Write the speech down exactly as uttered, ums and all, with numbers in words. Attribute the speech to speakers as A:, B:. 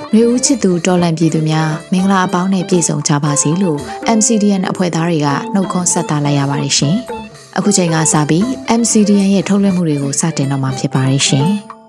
A: ရေဦးချစ်သူတော်လန်ပြည်သူများမင်္ဂလာအပေါင်းနဲ့ပြည့်စုံကြပါစေလို့ M C D N အဖွဲ့သားတွေကနှုတ်ခွန်းဆက်တာလိုက်ရပါတယ်ရှင်။အခုချိန်ကစပြီး M C D N ရဲ့ထုတ်လွှင့်မှုတွေကိုစတင်တော့မှာဖြစ်ပါတယ်ရှင်။